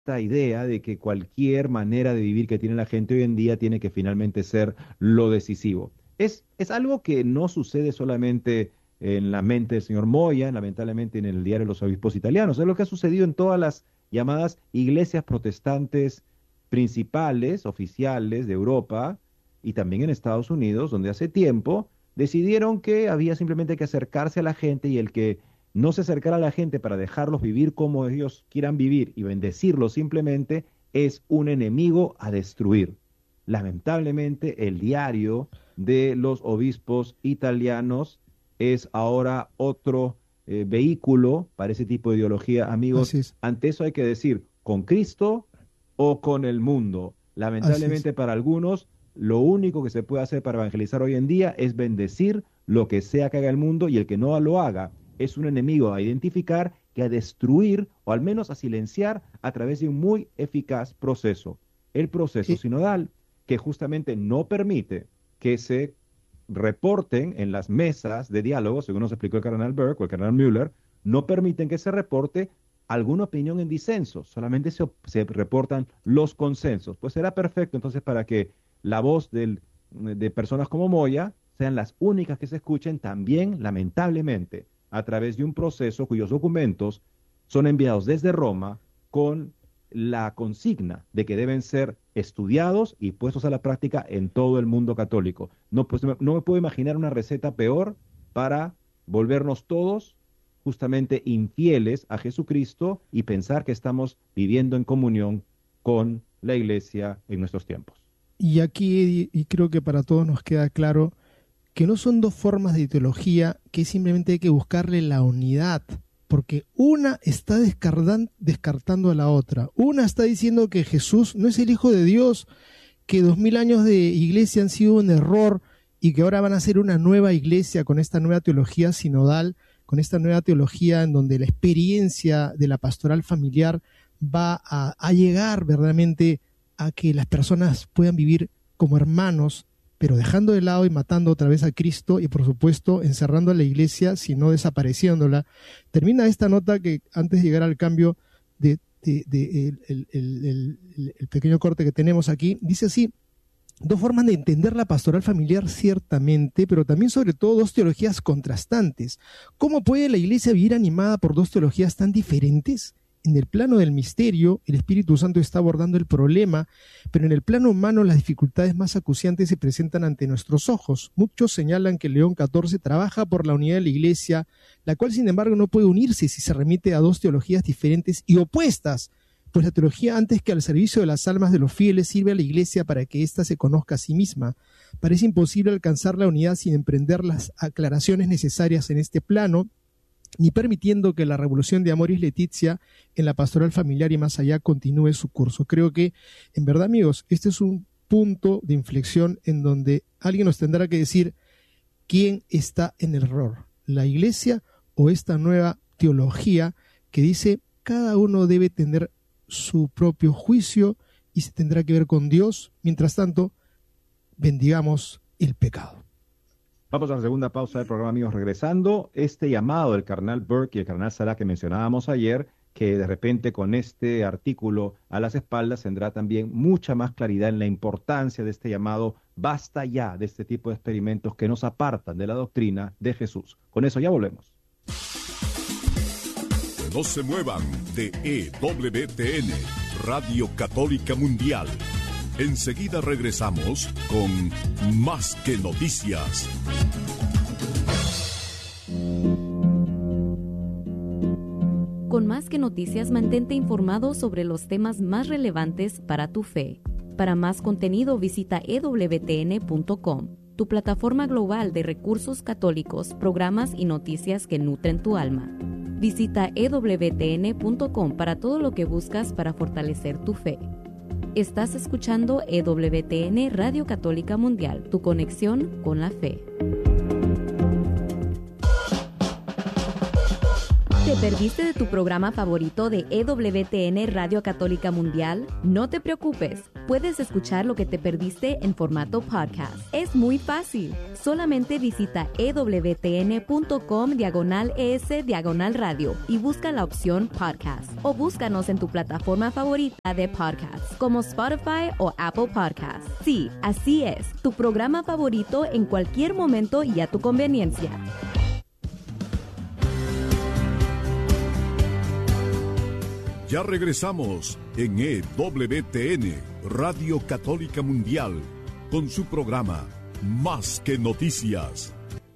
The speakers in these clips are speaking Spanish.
esta idea de que cualquier manera de vivir que tiene la gente hoy en día tiene que finalmente ser lo decisivo. Es algo que no sucede solamente en la mente del señor Moya, lamentablemente en el diario de los obispos italianos, es lo que ha sucedido en todas las llamadas iglesias protestantes principales, oficiales de Europa y también en Estados Unidos, donde hace tiempo decidieron que había simplemente que acercarse a la gente y el que no se acercara a la gente para dejarlos vivir como ellos quieran vivir y bendecirlos simplemente es un enemigo a destruir. Lamentablemente, el diario de los obispos italianos es ahora otro vehículo para ese tipo de ideología. Amigos, Así es, ante eso hay que decir, ¿con Cristo o con el mundo? así es. Lamentablemente para algunos, lo único que se puede hacer para evangelizar hoy en día es bendecir lo que sea que haga el mundo y el que no lo haga es un enemigo a identificar que a destruir o al menos a silenciar a través de un muy eficaz proceso. El proceso Eh, sinodal que justamente no permite que se reporten en las mesas de diálogo, según nos explicó el cardenal Burke o el cardenal Müller, no permiten que se reporte alguna opinión en disenso, solamente se reportan los consensos. Pues será perfecto entonces para que la voz de personas como Moya sean las únicas que se escuchen también, lamentablemente, a través de un proceso cuyos documentos son enviados desde Roma con la consigna de que deben ser estudiados y puestos a la práctica en todo el mundo católico. No, pues, no me puedo imaginar una receta peor para volvernos todos justamente infieles a Jesucristo y pensar que estamos viviendo en comunión con la iglesia en nuestros tiempos. y aquí, y creo que para todos nos queda claro que no son dos formas de teología, que simplemente hay que buscarle la unidad, porque una está descartando a la otra. Una está diciendo que Jesús no es el Hijo de Dios, que 2000 años de iglesia han sido un error y que ahora van a ser una nueva iglesia con esta nueva teología sinodal, con esta nueva teología en donde la experiencia de la pastoral familiar va a llegar verdaderamente a que las personas puedan vivir como hermanos, pero dejando de lado y matando otra vez a Cristo y por supuesto encerrando a la iglesia, sino desapareciéndola. Termina esta nota que antes de llegar al cambio el pequeño corte que tenemos aquí, dice así: dos formas de entender la pastoral familiar ciertamente, pero también sobre todo dos teologías contrastantes. ¿Cómo puede la iglesia vivir animada por dos teologías tan diferentes? En el plano del misterio, el Espíritu Santo está abordando el problema, pero en el plano humano las dificultades más acuciantes se presentan ante nuestros ojos. Muchos señalan que León XIV trabaja por la unidad de la Iglesia, la cual sin embargo no puede unirse si se remite a dos teologías diferentes y opuestas, pues la teología antes que al servicio de las almas de los fieles sirve a la Iglesia para que ésta se conozca a sí misma. Parece imposible alcanzar la unidad sin emprender las aclaraciones necesarias en este plano, ni permitiendo que la revolución de Amoris Laetitia en la pastoral familiar y más allá continúe su curso. Creo que, en verdad, amigos, este es un punto de inflexión en donde alguien nos tendrá que decir quién está en el error, la Iglesia o esta nueva teología que dice cada uno debe tener su propio juicio y se tendrá que ver con Dios. Mientras tanto, bendigamos el pecado. Vamos a la segunda pausa del programa, amigos. Regresando, este llamado del cardenal Burke y el cardenal Sarah que mencionábamos ayer, que de repente con este artículo a las espaldas tendrá también mucha más claridad en la importancia de este llamado. Basta ya de este tipo de experimentos que nos apartan de la doctrina de Jesús. Con eso ya volvemos. No se muevan de EWTN, Radio Católica Mundial. Enseguida regresamos con Más que Noticias. Con Más que Noticias, mantente informado sobre los temas más relevantes para tu fe. Para más contenido, visita ewtn.com, tu plataforma global de recursos católicos, programas y noticias que nutren tu alma. Visita ewtn.com para todo lo que buscas para fortalecer tu fe. Estás escuchando EWTN Radio Católica Mundial, tu conexión con la fe. ¿Te perdiste de tu programa favorito de EWTN Radio Católica Mundial? No te preocupes, puedes escuchar lo que te perdiste en formato podcast. Es muy fácil. Solamente visita ewtn.com/es/radio y busca la opción podcast. O búscanos en tu plataforma favorita de podcast, como Spotify o Apple Podcasts. Sí, así es, tu programa favorito en cualquier momento y a tu conveniencia. Ya regresamos en EWTN, Radio Católica Mundial, con su programa Más que Noticias.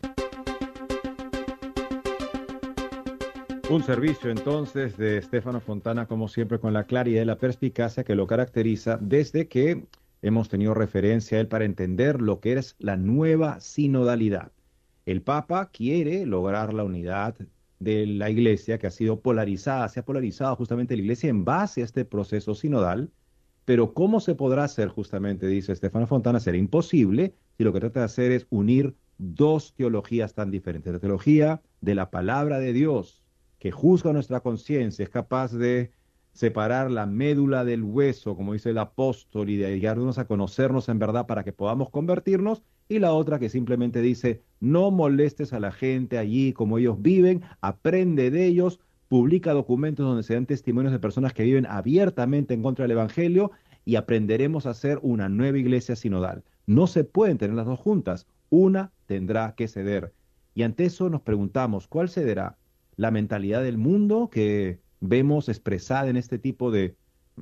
Un servicio entonces de Stefano Fontana, como siempre, con la claridad y la perspicacia que lo caracteriza desde que hemos tenido referencia a él para entender lo que es la nueva sinodalidad. El Papa quiere lograr la unidad de la Iglesia, que ha sido polarizada, se ha polarizado justamente la Iglesia en base a este proceso sinodal, pero ¿cómo se podrá hacer justamente, dice Stefano Fontana? Será imposible si lo que trata de hacer es unir dos teologías tan diferentes. La teología de la palabra de Dios, que juzga nuestra conciencia, es capaz de separar la médula del hueso, como dice el apóstol, y de ayudarnos a conocernos en verdad para que podamos convertirnos, y la otra que simplemente dice, no molestes a la gente allí como ellos viven, aprende de ellos, publica documentos donde se dan testimonios de personas que viven abiertamente en contra del Evangelio y aprenderemos a hacer una nueva iglesia sinodal. No se pueden tener las dos juntas, una tendrá que ceder. Y ante eso nos preguntamos, ¿cuál cederá? ¿La mentalidad del mundo que vemos expresada en este tipo de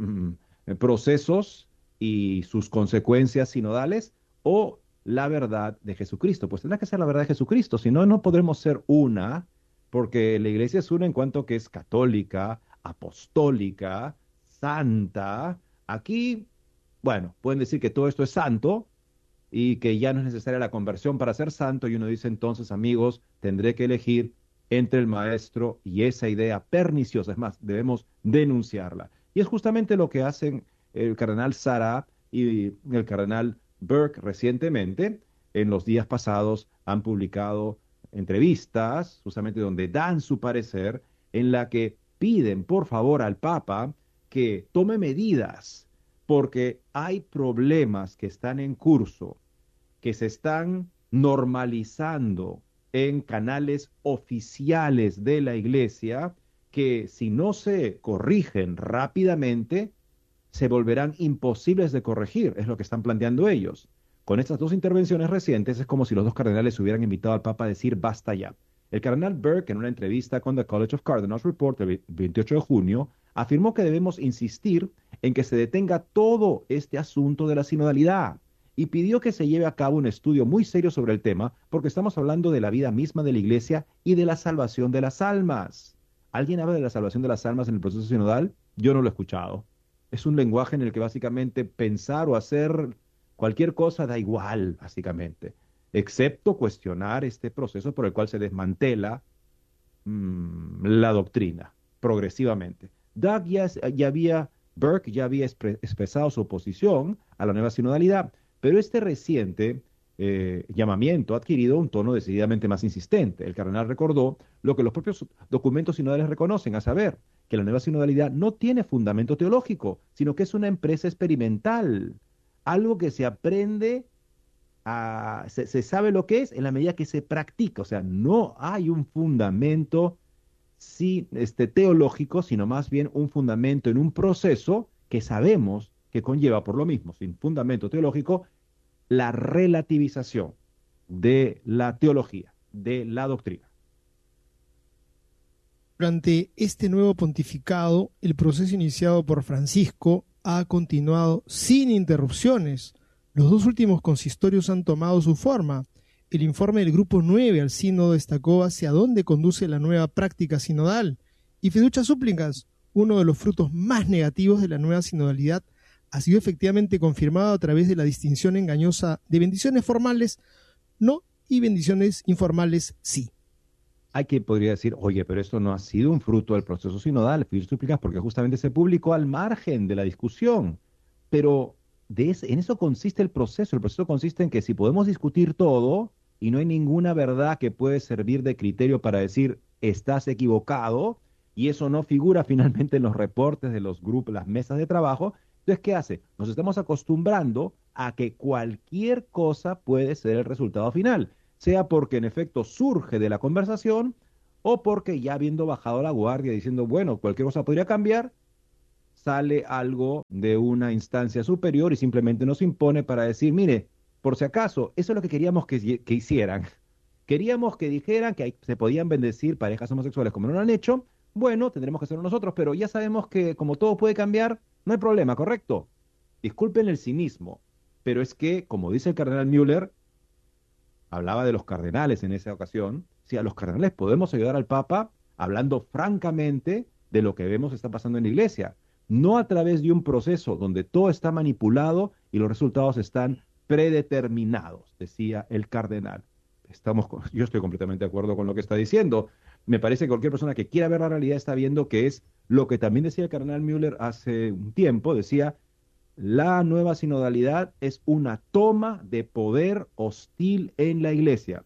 procesos y sus consecuencias sinodales, o la verdad de Jesucristo? Pues tendrá que ser la verdad de Jesucristo, si no, no podremos ser una, porque la iglesia es una en cuanto que es católica, apostólica, santa. Aquí, bueno, pueden decir que todo esto es santo y que ya no es necesaria la conversión para ser santo, y uno dice entonces, amigos, tendré que elegir entre el maestro y esa idea perniciosa. Es más, debemos denunciarla. Y es justamente lo que hacen el cardenal Sarah y el cardenal Burke recientemente. En los días pasados han publicado entrevistas, justamente donde dan su parecer, en la que piden por favor al Papa que tome medidas, porque hay problemas que están en curso, que se están normalizando en canales oficiales de la Iglesia, que si no se corrigen rápidamente, se volverán imposibles de corregir, es lo que están planteando ellos. Con estas dos intervenciones recientes es como si los dos cardenales hubieran invitado al Papa a decir basta ya. El cardenal Burke, en una entrevista con The College of Cardinals Report el 28 de junio, afirmó que debemos insistir en que se detenga todo este asunto de la sinodalidad y pidió que se lleve a cabo un estudio muy serio sobre el tema, porque estamos hablando de la vida misma de la Iglesia y de la salvación de las almas. ¿Alguien habla de la salvación de las almas en el proceso sinodal? Yo no lo he escuchado. Es un lenguaje en el que básicamente pensar o hacer cualquier cosa da igual, básicamente, excepto cuestionar este proceso por el cual se desmantela la doctrina progresivamente. Burke ya había expresado su oposición a la nueva sinodalidad, pero este reciente llamamiento ha adquirido un tono decididamente más insistente. El cardenal recordó lo que los propios documentos sinodales reconocen, a saber, que la nueva sinodalidad no tiene fundamento teológico, sino que es una empresa experimental, algo que se aprende, se sabe lo que es en la medida que se practica. O sea, no hay un fundamento teológico, sino más bien un fundamento en un proceso que sabemos que conlleva por lo mismo, sin fundamento teológico, la relativización de la teología, de la doctrina. Durante este nuevo pontificado, el proceso iniciado por Francisco ha continuado sin interrupciones. Los dos últimos consistorios han tomado su forma. El informe del Grupo 9 al Sínodo destacó hacia dónde conduce la nueva práctica sinodal. Y Fiducia Supplicans, uno de los frutos más negativos de la nueva sinodalidad, ha sido efectivamente confirmado a través de la distinción engañosa de bendiciones formales no y bendiciones informales sí. Hay quien podría decir, oye, pero esto no ha sido un fruto del proceso sinodal, Fiducia Supplicans, porque justamente se publicó al margen de la discusión. Pero en eso consiste el proceso. El proceso consiste en que si podemos discutir todo y no hay ninguna verdad que puede servir de criterio para decir estás equivocado, y eso no figura finalmente en los reportes de los grupos, las mesas de trabajo, Entonces, ¿qué hace? Nos estamos acostumbrando a que cualquier cosa puede ser el resultado final, sea porque en efecto surge de la conversación o porque ya habiendo bajado la guardia diciendo, bueno, cualquier cosa podría cambiar, sale algo de una instancia superior y simplemente nos impone para decir, mire, por si acaso, eso es lo que queríamos que hicieran. Queríamos que dijeran que se podían bendecir parejas homosexuales como no lo han hecho. Bueno, tendremos que hacerlo nosotros, pero ya sabemos que como todo puede cambiar, no hay problema, ¿correcto? Disculpen el cinismo, pero es que, como dice el cardenal Müller, hablaba de los cardenales en esa ocasión, si a los cardenales podemos ayudar al Papa hablando francamente de lo que vemos está pasando en la iglesia, no a través de un proceso donde todo está manipulado y los resultados están predeterminados, decía el cardenal. Yo estoy completamente de acuerdo con lo que está diciendo. Me parece que cualquier persona que quiera ver la realidad está viendo que es lo que también decía el cardenal Müller hace un tiempo, decía, la nueva sinodalidad es una toma de poder hostil en la iglesia.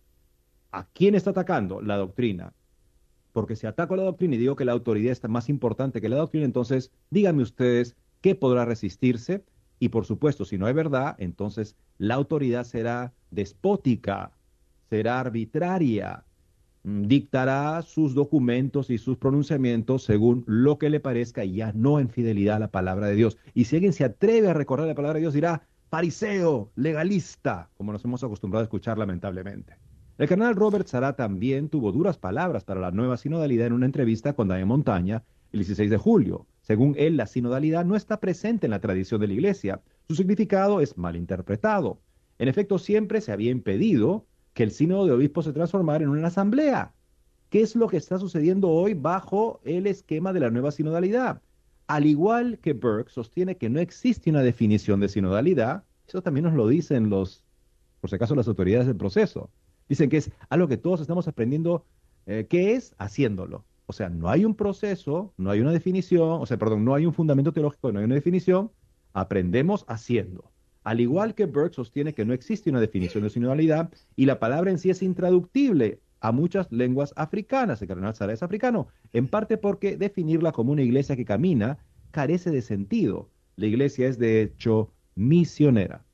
¿A quién está atacando? La doctrina. Porque si ataco la doctrina y digo que la autoridad está más importante que la doctrina, entonces díganme ustedes qué podrá resistirse. Y por supuesto, si no hay verdad, entonces la autoridad será despótica, será arbitraria, dictará sus documentos y sus pronunciamientos según lo que le parezca y ya no en fidelidad a la palabra de Dios. Y si alguien se atreve a recordar la palabra de Dios, dirá fariseo, legalista, como nos hemos acostumbrado a escuchar lamentablemente. El cardenal Robert Sará también tuvo duras palabras para la nueva sinodalidad en una entrevista con Daniel Montaña el 16 de julio. Según él, la sinodalidad no está presente en la tradición de la Iglesia. Su significado es malinterpretado. En efecto, siempre se había impedido que el sínodo de obispos se transformara en una asamblea. ¿Qué es lo que está sucediendo hoy bajo el esquema de la nueva sinodalidad? Al igual que Burke sostiene que no existe una definición de sinodalidad, eso también nos lo dicen por si acaso, las autoridades del proceso. Dicen que es algo que todos estamos aprendiendo, ¿qué es? Haciéndolo. O sea, no hay un proceso, no hay una definición, no hay un fundamento teológico, no hay una definición, aprendemos haciendo. Al igual que Burke sostiene que no existe una definición de sinodalidad y la palabra en sí es intraductible a muchas lenguas africanas. El cardenal Sará es africano, en parte porque definirla como una iglesia que camina carece de sentido. La iglesia es de hecho misionera.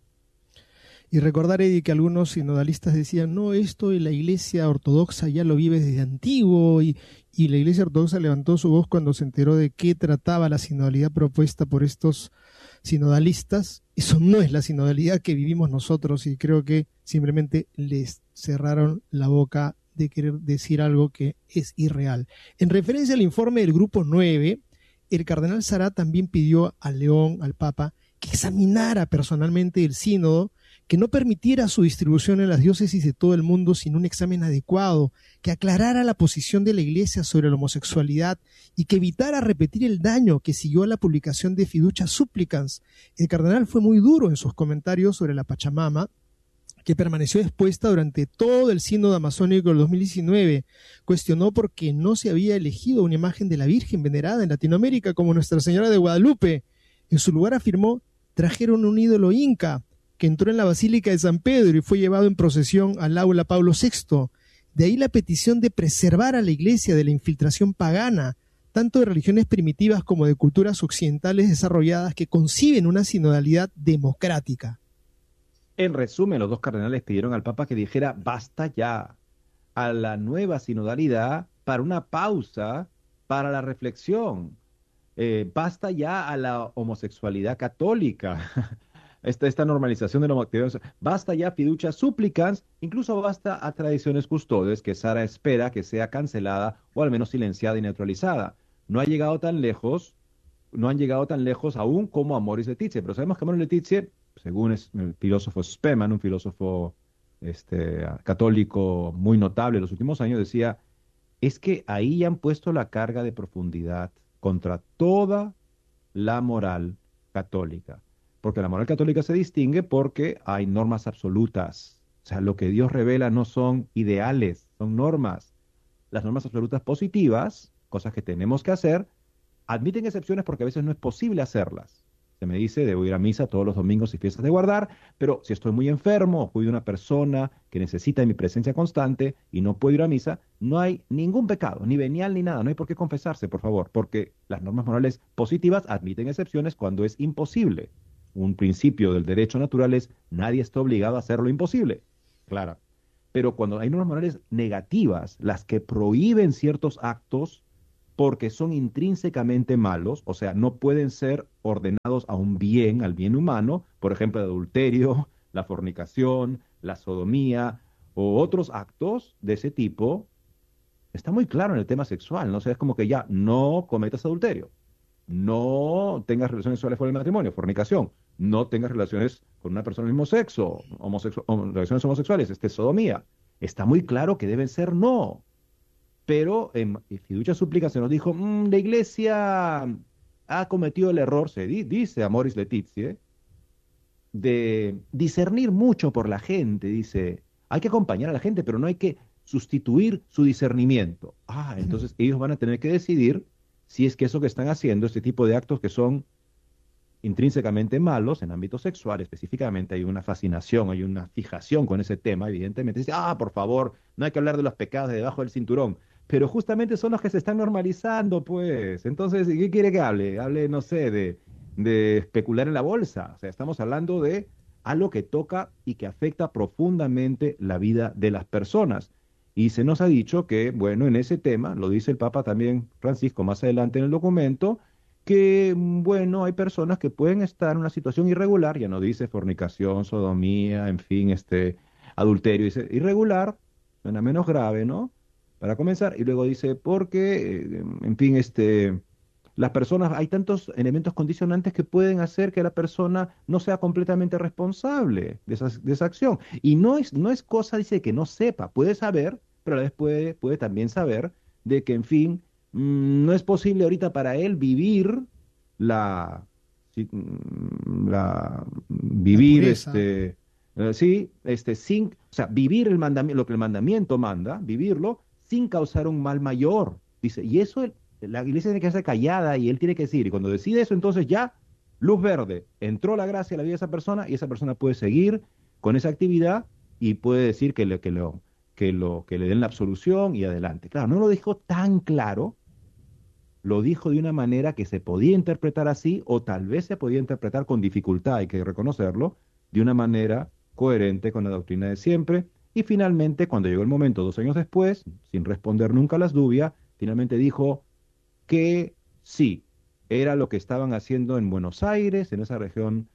Y recordar, Eddie, que algunos sinodalistas decían, no, esto la iglesia ortodoxa ya lo vive desde antiguo, y la iglesia ortodoxa levantó su voz cuando se enteró de qué trataba la sinodalidad propuesta por estos sinodalistas. Eso no es la sinodalidad que vivimos nosotros, y creo que simplemente les cerraron la boca de querer decir algo que es irreal. En referencia al informe del Grupo 9, el cardenal Sará también pidió al León, al Papa, que examinara personalmente el sínodo, que no permitiera su distribución en las diócesis de todo el mundo sin un examen adecuado, que aclarara la posición de la Iglesia sobre la homosexualidad y que evitara repetir el daño que siguió a la publicación de Fiducia Supplicans. El cardenal fue muy duro en sus comentarios sobre la Pachamama, que permaneció expuesta durante todo el sínodo amazónico del 2019. Cuestionó por qué no se había elegido una imagen de la Virgen venerada en Latinoamérica como Nuestra Señora de Guadalupe. En su lugar afirmó, trajeron un ídolo inca que entró en la Basílica de San Pedro y fue llevado en procesión al aula Pablo VI. De ahí la petición de preservar a la Iglesia de la infiltración pagana, tanto de religiones primitivas como de culturas occidentales desarrolladas que conciben una sinodalidad democrática. En resumen, los dos cardenales pidieron al Papa que dijera basta ya a la nueva sinodalidad para una pausa para la reflexión. Basta ya a la homosexualidad católica. Esta normalización de la homosexualidad, basta ya Fiducia Supplicans, incluso basta a tradiciones custodes que Sará espera que sea cancelada o al menos silenciada y neutralizada. No han llegado tan lejos aún como Amoris Laetitia, pero sabemos que Amoris Laetitia, según el filósofo Spemann, un filósofo católico muy notable en los últimos años, decía, es que ahí han puesto la carga de profundidad contra toda la moral católica. Porque la moral católica se distingue porque hay normas absolutas. O sea, lo que Dios revela no son ideales, son normas. Las normas absolutas positivas, cosas que tenemos que hacer, admiten excepciones porque a veces no es posible hacerlas. Se me dice, debo ir a misa todos los domingos y fiestas de guardar, pero si estoy muy enfermo o cuido de una persona que necesita de mi presencia constante y no puedo ir a misa, no hay ningún pecado, ni venial ni nada, no hay por qué confesarse, por favor, porque las normas morales positivas admiten excepciones cuando es imposible. Un principio del derecho natural es nadie está obligado a hacer lo imposible. Claro. Pero cuando hay normas morales negativas, las que prohíben ciertos actos, porque son intrínsecamente malos, o sea, no pueden ser ordenados a un bien, al bien humano, por ejemplo, el adulterio, la fornicación, la sodomía o otros actos de ese tipo, está muy claro en el tema sexual, ¿no? O sea, es como que ya no cometas adulterio, no tengas relaciones sexuales fuera del matrimonio, fornicación, no tengas relaciones con una persona del mismo sexo, relaciones homosexuales, sodomía. Está muy claro que deben ser no. Pero en Fiducia Súplica se nos dijo, la iglesia ha cometido el error, dice Amoris Laetitia, de discernir mucho por la gente, dice, hay que acompañar a la gente, pero no hay que sustituir su discernimiento. Entonces ellos van a tener que decidir si es que eso que están haciendo, este tipo de actos que son intrínsecamente malos en ámbito sexual, específicamente hay una fascinación, hay una fijación con ese tema, evidentemente dice, por favor, no hay que hablar de los pecados de debajo del cinturón, pero justamente son los que se están normalizando, pues. Entonces, ¿qué quiere que hable? Hable, no sé, de especular en la bolsa. O sea, estamos hablando de algo que toca y que afecta profundamente la vida de las personas. Y se nos ha dicho que, bueno, en ese tema, lo dice el Papa también Francisco más adelante en el documento, que, bueno, hay personas que pueden estar en una situación irregular, ya no dice fornicación, sodomía, en fin, adulterio, dice irregular, suena menos grave, ¿no? Para comenzar, y luego dice, porque, en fin, las personas, hay tantos elementos condicionantes que pueden hacer que la persona no sea completamente responsable de esa acción. Y no es cosa, dice, que no sepa, puede saber, pero a la vez puede también saber de que, en fin, no es posible ahorita para él vivir vivir pureza. sin, o sea, vivir el mandamiento, lo que el mandamiento manda, vivirlo sin causar un mal mayor. Dice, y eso la iglesia tiene que ser callada y él tiene que decir, y cuando decide eso, entonces ya, luz verde, entró la gracia a la vida de esa persona y esa persona puede seguir con esa actividad y puede decir que le den la absolución y adelante. Claro, no lo dijo tan claro, lo dijo de una manera que se podía interpretar así o tal vez se podía interpretar con dificultad, hay que reconocerlo, de una manera coherente con la doctrina de siempre. Y finalmente, cuando llegó el momento, 2 años después, sin responder nunca a las dudas, finalmente dijo que sí, era lo que estaban haciendo en Buenos Aires, en esa región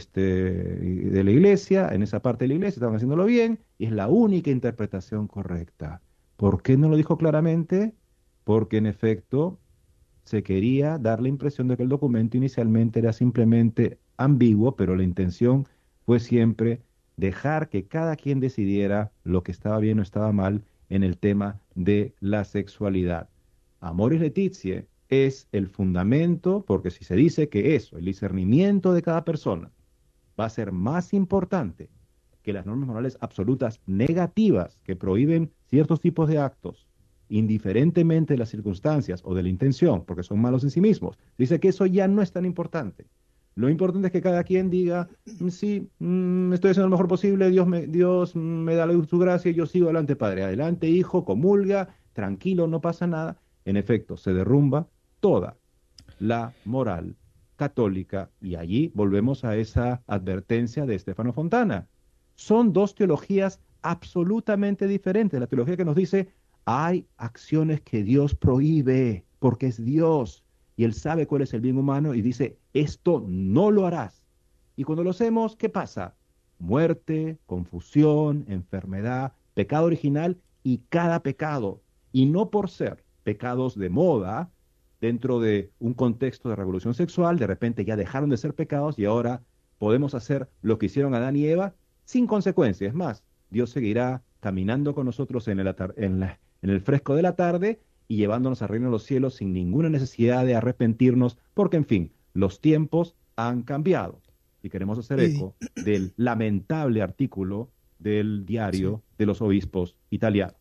de la iglesia, en esa parte de la iglesia, estaban haciéndolo bien, y es la única interpretación correcta. ¿Por qué no lo dijo claramente? Porque en efecto se quería dar la impresión de que el documento inicialmente era simplemente ambiguo, pero la intención fue siempre dejar que cada quien decidiera lo que estaba bien o estaba mal en el tema de la sexualidad. Amoris Laetitia es el fundamento, porque si se dice que eso, el discernimiento de cada persona, va a ser más importante que las normas morales absolutas negativas que prohíben ciertos tipos de actos, indiferentemente de las circunstancias o de la intención, porque son malos en sí mismos, dice que eso ya no es tan importante. Lo importante es que cada quien diga, sí, estoy haciendo lo mejor posible, Dios me da su gracia y yo sigo adelante, padre. Adelante, hijo, comulga, tranquilo, no pasa nada. En efecto, se derrumba toda la moral católica y allí volvemos a esa advertencia de Stefano Fontana. Son dos teologías absolutamente diferentes. La teología que nos dice, hay acciones que Dios prohíbe porque es Dios y Él sabe cuál es el bien humano y dice, esto no lo harás. Y cuando lo hacemos, ¿qué pasa? Muerte, confusión, enfermedad, pecado original y cada pecado. Y no por ser pecados de moda, dentro de un contexto de revolución sexual, de repente ya dejaron de ser pecados y ahora podemos hacer lo que hicieron Adán y Eva sin consecuencias. Es más, Dios seguirá caminando con nosotros en el fresco de la tarde y llevándonos al reino de los cielos sin ninguna necesidad de arrepentirnos, porque en fin, los tiempos han cambiado. Y queremos hacer eco del lamentable artículo del diario de los obispos italianos.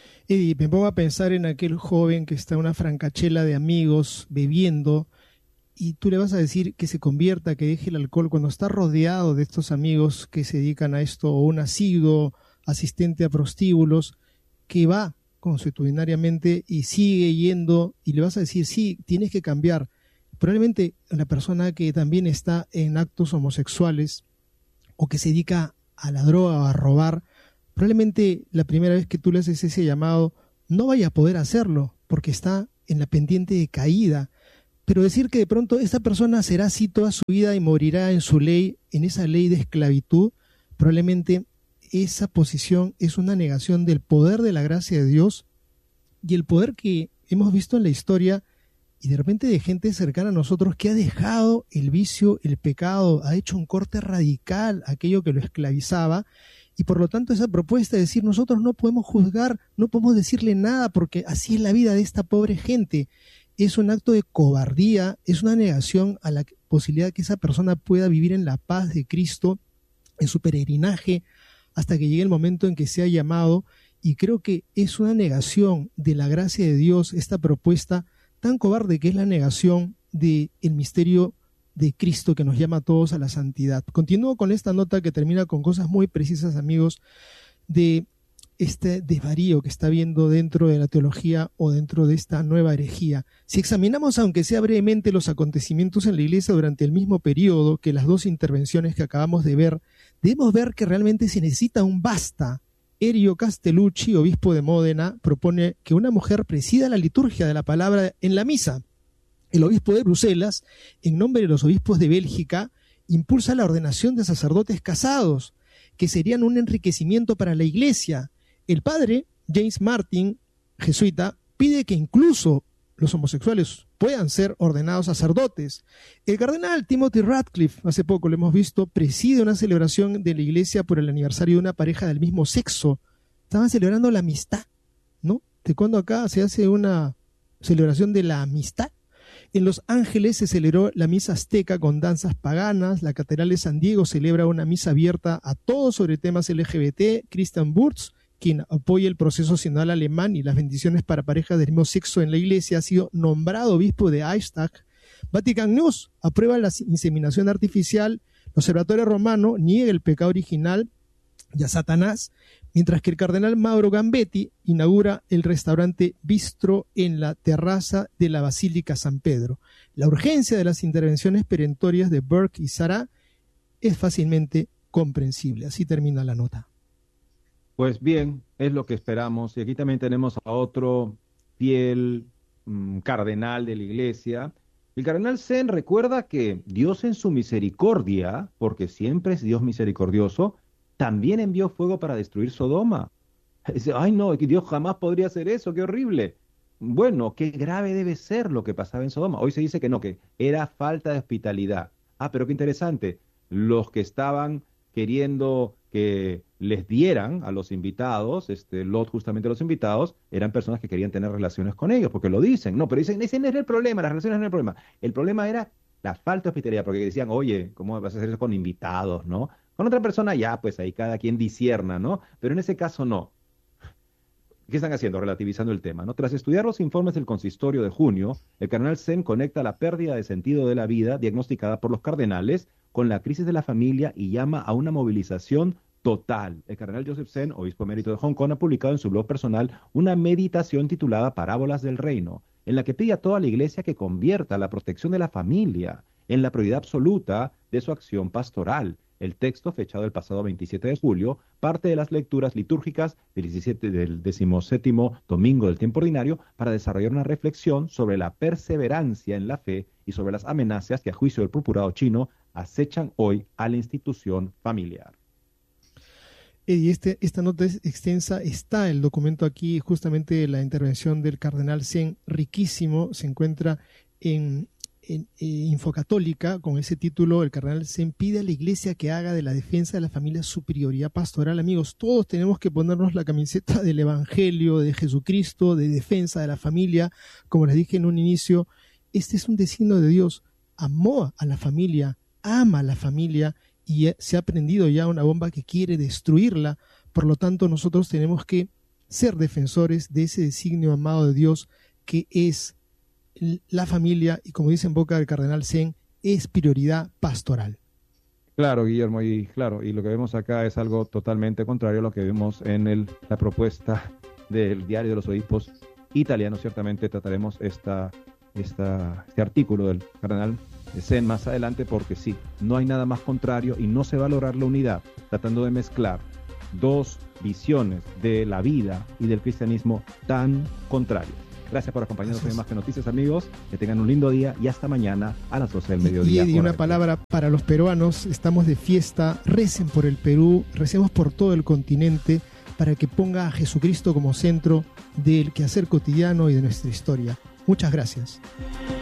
Y me pongo a pensar en aquel joven que está en una francachela de amigos bebiendo y tú le vas a decir que se convierta, que deje el alcohol, cuando está rodeado de estos amigos que se dedican a esto, o un asiduo asistente a prostíbulos, que va consuetudinariamente y sigue yendo, y le vas a decir, sí, tienes que cambiar. Probablemente la persona que también está en actos homosexuales o que se dedica a la droga o a robar, probablemente la primera vez que tú le haces ese llamado no vaya a poder hacerlo porque está en la pendiente de caída. Pero decir que de pronto esta persona será así toda su vida y morirá en su ley, en esa ley de esclavitud, probablemente esa posición es una negación del poder de la gracia de Dios y el poder que hemos visto en la historia y de repente de gente cercana a nosotros que ha dejado el vicio, el pecado, ha hecho un corte radical a aquello que lo esclavizaba, y por lo tanto esa propuesta de decir nosotros no podemos juzgar, no podemos decirle nada porque así es la vida de esta pobre gente, es un acto de cobardía, es una negación a la posibilidad de que esa persona pueda vivir en la paz de Cristo, en su peregrinaje, hasta que llegue el momento en que sea llamado, y creo que es una negación de la gracia de Dios, esta propuesta tan cobarde que es la negación del misterio de Cristo que nos llama a todos a la santidad. Continúo con esta nota que termina con cosas muy precisas, amigos, de este desvarío que está habiendo dentro de la teología o dentro de esta nueva herejía. Si examinamos, aunque sea brevemente, los acontecimientos en la Iglesia durante el mismo periodo que las dos intervenciones que acabamos de ver, debemos ver que realmente se necesita un basta. Erio Castellucci, obispo de Módena, propone que una mujer presida la liturgia de la palabra en la misa. El obispo de Bruselas, en nombre de los obispos de Bélgica, impulsa la ordenación de sacerdotes casados, que serían un enriquecimiento para la Iglesia. El padre James Martin, jesuita, pide que incluso los homosexuales puedan ser ordenados sacerdotes. El cardenal Timothy Radcliffe, hace poco lo hemos visto, preside una celebración de la Iglesia por el aniversario de una pareja del mismo sexo. Estaban celebrando la amistad, ¿no? ¿De cuándo acá se hace una celebración de la amistad? En Los Ángeles se celebró la misa azteca con danzas paganas. La Catedral de San Diego celebra una misa abierta a todos sobre temas LGBT. Christian Wurz, quien apoya el proceso sinodal alemán y las bendiciones para parejas del mismo sexo en la Iglesia, ha sido nombrado obispo de Eichstätt. Vatican News aprueba la inseminación artificial. El Observatorio Romano niega el pecado original y a Satanás, mientras que el cardenal Mauro Gambetti inaugura el restaurante Bistro en la terraza de la Basílica San Pedro. La urgencia de las intervenciones perentorias de Burke y Sarah es fácilmente comprensible. Así termina la nota. Pues bien, es lo que esperamos. Y aquí también tenemos a otro fiel cardenal de la Iglesia. El cardenal Zen recuerda que Dios en su misericordia, porque siempre es Dios misericordioso, también envió fuego para destruir Sodoma. Dice, ay no, que Dios jamás podría hacer eso, qué horrible. Bueno, qué grave debe ser lo que pasaba en Sodoma. Hoy se dice que no, que era falta de hospitalidad. Ah, pero qué interesante. Los que estaban queriendo que les dieran a los invitados, Lot justamente a los invitados, eran personas que querían tener relaciones con ellos, porque lo dicen. No, pero dicen, ese no es el problema, las relaciones no es el problema. El problema era la falta de hospitalidad, porque decían, oye, ¿cómo vas a hacer eso con invitados, no? Con otra persona ya, pues ahí cada quien discierna, ¿no? Pero en ese caso no. ¿Qué están haciendo? Relativizando el tema, ¿no? Tras estudiar los informes del consistorio de junio, el cardenal Zen conecta la pérdida de sentido de la vida diagnosticada por los cardenales con la crisis de la familia y llama a una movilización total. El cardenal Joseph Zen, obispo emérito de Hong Kong, ha publicado en su blog personal una meditación titulada Parábolas del Reino, en la que pide a toda la Iglesia que convierta la protección de la familia en la prioridad absoluta de su acción pastoral. El texto, fechado el pasado 27 de julio, parte de las lecturas litúrgicas del 17º domingo del tiempo ordinario para desarrollar una reflexión sobre la perseverancia en la fe y sobre las amenazas que, a juicio del procurado chino, acechan hoy a la institución familiar. Y esta nota es extensa, está el documento aquí, justamente la intervención del cardenal Zen, riquísimo, se encuentra en Infocatólica, con ese título. El cardenal Zen pide a la Iglesia que haga de la defensa de la familia su prioridad pastoral. Amigos, todos tenemos que ponernos la camiseta del Evangelio, de Jesucristo, de defensa de la familia. Como les dije en un inicio, este es un designio de Dios. Amó a la familia, ama a la familia, y se ha prendido ya una bomba que quiere destruirla. Por lo tanto, nosotros tenemos que ser defensores de ese designio amado de Dios, que es la familia, y como dice en boca del cardenal Zen, es prioridad pastoral. Claro, Guillermo, y lo que vemos acá es algo totalmente contrario a lo que vemos en la propuesta del Diario de los Obispos italianos. Ciertamente trataremos este artículo del cardenal Zen más adelante, porque sí, no hay nada más contrario y no se va a lograr la unidad tratando de mezclar dos visiones de la vida y del cristianismo tan contrarias. Gracias por acompañarnos en Más que Noticias, amigos. Que tengan un lindo día y hasta mañana a las 12 del mediodía. Y una palabra para los peruanos. Estamos de fiesta. Recen por el Perú, recemos por todo el continente para que ponga a Jesucristo como centro del quehacer cotidiano y de nuestra historia. Muchas gracias.